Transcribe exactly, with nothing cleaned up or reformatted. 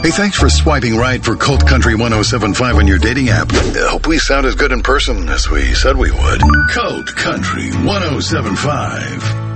Hey, thanks for swiping right for Colt Country one oh seven point five on your dating app. I hope we sound as good in person as we said we would. Colt Country one oh seven point five.